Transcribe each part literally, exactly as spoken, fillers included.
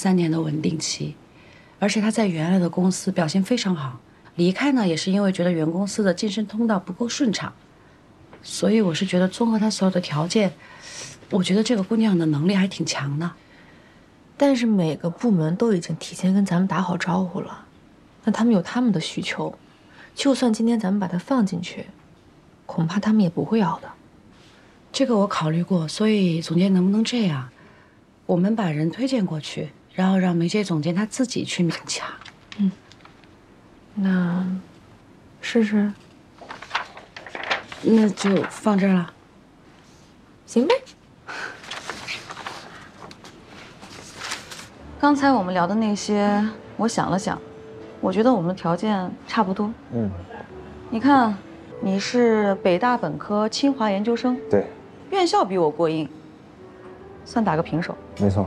三年的稳定期，而且他在原来的公司表现非常好，离开呢也是因为觉得原公司的晋升通道不够顺畅。所以我是觉得综合他所有的条件，我觉得这个姑娘的能力还挺强的。 但是每个部门都已经提前跟咱们打好招呼了，那他们有他们的需求，就算今天咱们把她放进去，恐怕他们也不会要的。 这个我考虑过，所以总监能不能这样，我们把人推荐过去，然后让梅姐总监她自己去勉强。 嗯，那试试。 那就放这儿了。 行呗。 刚才我们聊的那些，我想了想，我觉得我们的条件差不多。 嗯， 你看，你是北大本科，清华研究生， 对， 院校比我过硬，算打个平手。 没错。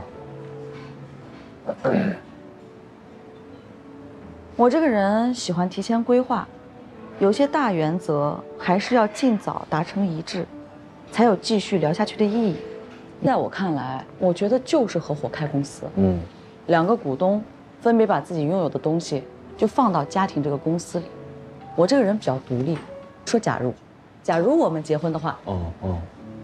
我这个人喜欢提前规划，有些大原则还是要尽早达成一致，才有继续聊下去的意义。在我看来，我觉得就是合伙开公司。 嗯。 两个股东分别把自己拥有的东西就放到家庭这个公司里。我这个人比较独立，说假如，假如我们结婚的话， 哦哦，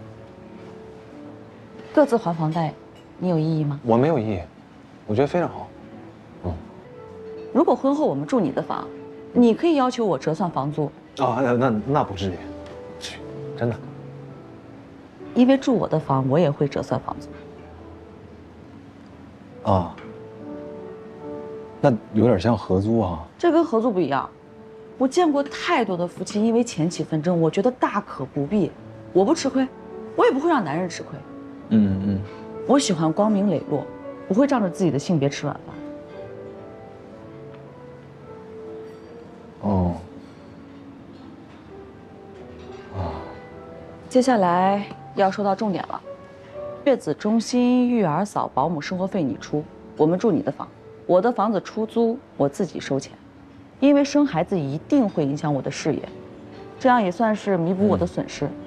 各自还房贷，你有异议吗？ 我没有异议，我觉得非常好。嗯， 如果婚后我们住你的房，你可以要求我折算房租。 哦，那那那不至于，至于，真的。 因为住我的房，我也会折算房租。 啊。那有点像合租啊。 这跟合租不一样，我见过太多的夫妻因为钱起纷争，我觉得大可不必。我不吃亏，我也不会让男人吃亏。 嗯嗯。 我喜欢光明磊落，不会仗着自己的性别吃软饭。 哦。啊。 接下来要说到重点了，月子中心、育儿嫂、保姆生活费你出，我们住你的房。我的房子出租，我自己收钱，因为生孩子一定会影响我的事业，这样也算是弥补我的损失。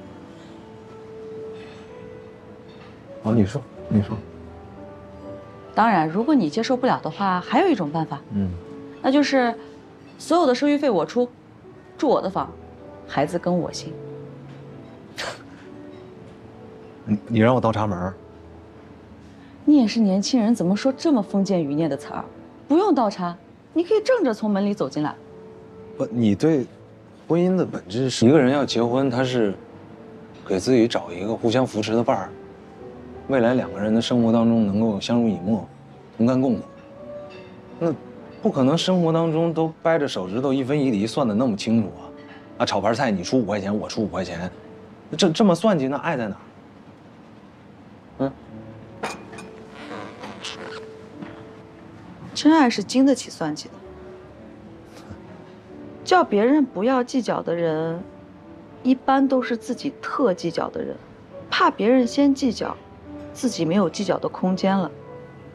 哦，你说，你说。 当然，如果你接受不了的话，还有一种办法， 嗯， 那就是所有的生育费我出，住我的房，孩子跟我姓。 你你让我倒插门？ 你也是年轻人，怎么说这么封建余孽的词儿？不用倒插，你可以正着从门里走进来。 不，你对婚姻的本质是，一个人要结婚，他是给自己找一个互相扶持的伴儿，未来两个人的生活当中能够相濡以沫，同甘共苦。那不可能生活当中都掰着手指头一分一厘算得那么清楚啊！啊，炒盘菜你出五块钱，我出五块钱，这这么算计，那爱在哪儿？嗯。 真爱是经得起算计的。叫别人不要计较的人，一般都是自己特计较的人，怕别人先计较，自己没有计较的空间了。